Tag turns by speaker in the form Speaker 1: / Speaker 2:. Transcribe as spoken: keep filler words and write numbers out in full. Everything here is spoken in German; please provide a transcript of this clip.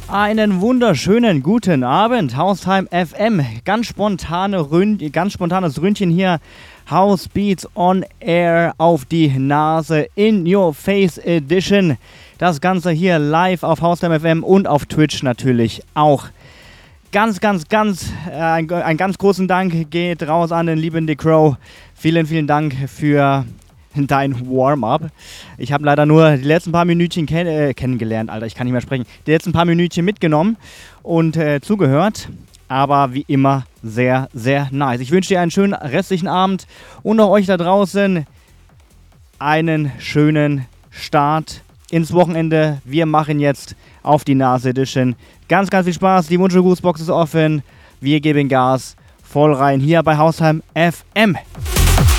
Speaker 1: Einen wunderschönen guten Abend, Haustime F M. Ganz, spontane Ründ, ganz spontanes Ründchen hier. House Beats on Air auf die Nase in Your Face Edition. Das Ganze hier live auf Haustime F M und auf Twitch natürlich auch. Ganz, ganz, ganz, äh, ein, ein ganz großen Dank geht raus an den lieben Dick Crow. Vielen, vielen Dank für dein Warm-up. Ich habe leider nur die letzten paar Minütchen kenn äh, kennengelernt, Alter, ich kann nicht mehr sprechen. Die letzten paar Minütchen mitgenommen und äh, zugehört. Aber wie immer sehr, sehr nice. Ich wünsche dir einen schönen restlichen Abend und auch euch da draußen einen schönen Start ins Wochenende. Wir machen jetzt auf die Nase Edition. Ganz, ganz viel Spaß. Die Wunsch- und Grußbox ist offen. Wir geben Gas voll rein hier bei Haustime F M.